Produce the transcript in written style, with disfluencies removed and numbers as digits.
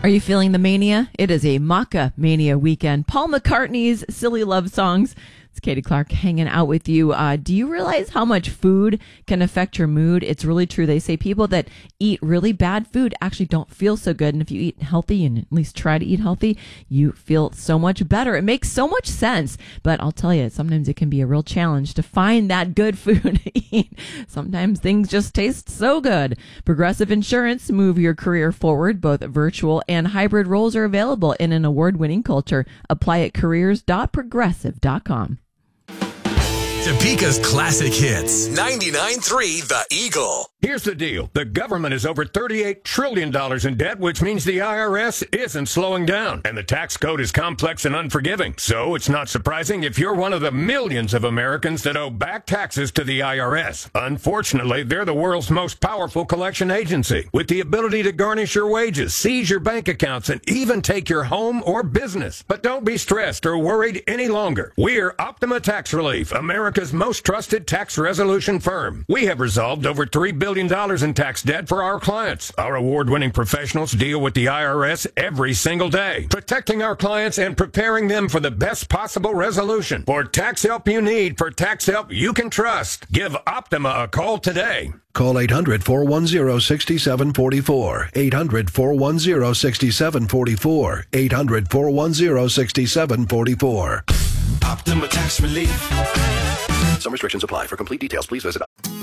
Are you feeling the mania? It is a Maca Mania weekend. Paul McCartney's Silly Love Songs. It's Katie Clark hanging out with you. Do you realize how much food can affect your mood? It's really true. They say people that eat really bad food actually don't feel so good. And if you eat healthy and at least try to eat healthy, you feel so much better. It makes so much sense. But I'll tell you, sometimes it can be a real challenge to find that good food to eat. Sometimes things just taste so good. Progressive Insurance, move your career forward. Both virtual and hybrid roles are available in an award-winning culture. Apply at careers.progressive.com. Topeka's classic hits. 99.3 The Eagle. Here's the deal. The government is over $38 trillion in debt, which means the IRS isn't slowing down. And the tax code is complex and unforgiving. So it's not surprising if you're one of the millions of Americans that owe back taxes to the IRS. Unfortunately, they're the world's most powerful collection agency, with the ability to garnish your wages, seize your bank accounts, and even take your home or business. But don't be stressed or worried any longer. We're Optima Tax Relief, America's most trusted tax resolution firm. We have resolved over $3 billion in tax debt for our clients. Our award-winning professionals deal with the IRS every single day, protecting our clients and preparing them for the best possible resolution. For tax help you need, for tax help you can trust, give Optima a call today. Call 800-410-6744. 800-410-6744. 800-410-6744. Optima Tax Relief. Some restrictions apply. For complete details, please visit